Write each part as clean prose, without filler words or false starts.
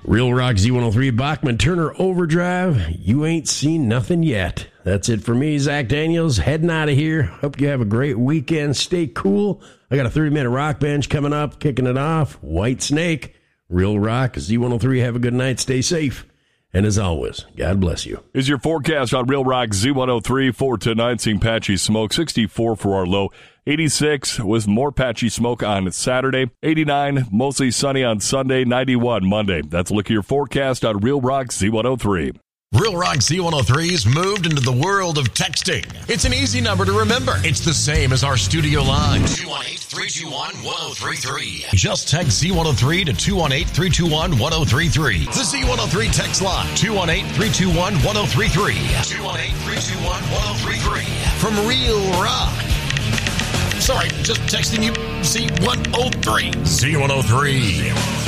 Real Rock Z103, Bachman Turner Overdrive. You ain't seen nothing yet. That's it for me, Zach Daniels, heading out of here. Hope you have a great weekend. Stay cool. I got a 30-minute rock bench coming up, kicking it off. White Snake, Real Rock Z103. Have a good night. Stay safe. And as always, God bless you. Is your forecast on Real Rock Z103 for tonight, seeing patchy smoke, 64 for our low. 86 with more patchy smoke on Saturday. 89, mostly sunny on Sunday. 91 Monday. That's a look at your forecast on Real Rock Z103. Real Rock Z103's moved into the world of texting. It's an easy number to remember. It's the same as our studio line. 218-321-1033. Just text Z103 to 218-321-1033. The Z103 text line. 218-321-1033. 218-321-1033. From Real Rock. Sorry, just texting you Z103. Z103.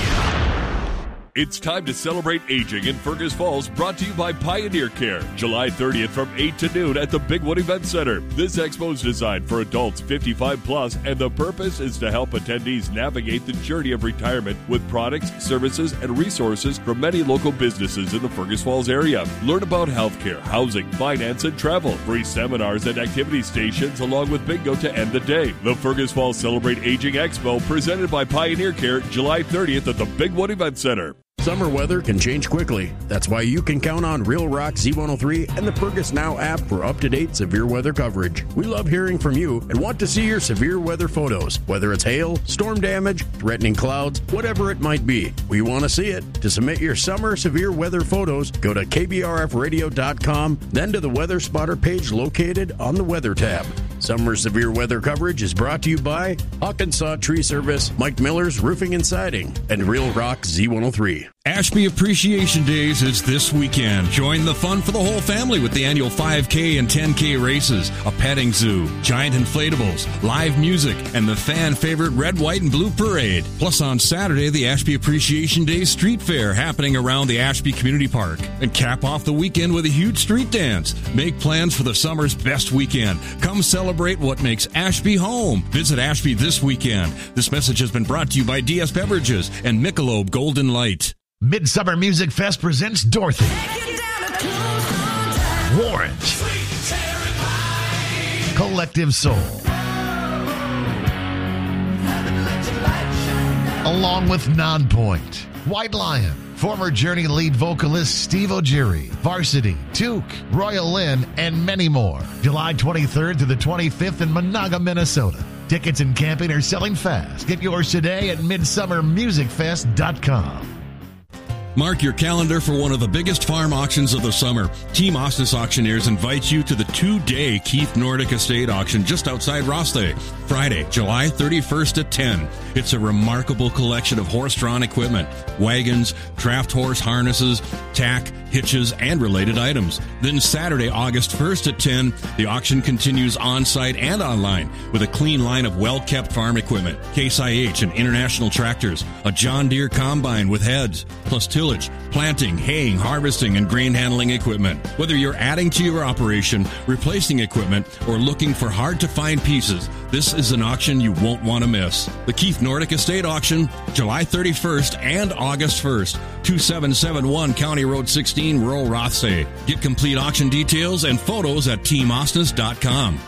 It's time to celebrate aging in Fergus Falls, brought to you by Pioneer Care. July 30th from 8 to noon at the Big Wood Event Center. This expo is designed for adults 55 plus, and the purpose is to help attendees navigate the journey of retirement with products, services, and resources from many local businesses in the Fergus Falls area. Learn about healthcare, housing, finance, and travel. Free seminars and activity stations along with bingo to end the day. The Fergus Falls Celebrate Aging Expo, presented by Pioneer Care, July 30th at the Big Wood Event Center. Summer weather can change quickly. That's why you can count on Real Rock Z103 and the Fergus Now app for up-to-date severe weather coverage. We love hearing from you and want to see your severe weather photos, whether it's hail, storm damage, threatening clouds, whatever it might be. We want to see it. To submit your summer severe weather photos, go to kbrfradio.com, then to the Weather Spotter page located on the Weather tab. Summer severe weather coverage is brought to you by Hawkinsaw Tree Service, Mike Miller's Roofing and Siding, and Real Rock Z103. Ashby Appreciation Days is this weekend. Join the fun for the whole family with the annual 5K and 10K races, a petting zoo, giant inflatables, live music, and the fan favorite red, white, and blue parade. Plus on Saturday, the Ashby Appreciation Day Street Fair happening around the Ashby Community Park. And cap off the weekend with a huge street dance. Make plans for the summer's best weekend. Come celebrate what makes Ashby home. Visit Ashby this weekend. This message has been brought to you by DS Beverages and Michelob Golden Light. Midsummer Music Fest presents Dorothy, Warrant, Collective Soul, along with Nonpoint, White Lion, former Journey lead vocalist Steve O'Geary, Varsity, Took, Royal Lynn, and many more. July 23rd to the 25th in Monaga, Minnesota. Tickets and camping are selling fast. Get yours today at midsummermusicfest.com. Mark your calendar for one of the biggest farm auctions of the summer. Team Osnes Auctioneers invites you to the two-day Keith Nordic Estate Auction just outside Rossley, Friday, July 31st at 10. It's a remarkable collection of horse-drawn equipment, wagons, draft horse harnesses, tack, hitches, and related items. Then Saturday, August 1st at 10, the auction continues on-site and online with a clean line of well-kept farm equipment, Case IH and International tractors, a John Deere combine with heads, plus tillage, planting, haying, harvesting, and grain handling equipment. Whether you're adding to your operation, replacing equipment, or looking for hard-to-find pieces, this is an auction you won't want to miss. The Keith Nordic Estate Auction, July 31st and August 1st, 2771 County Road 16, rural Rothsay. Get complete auction details and photos at teamosnes.com.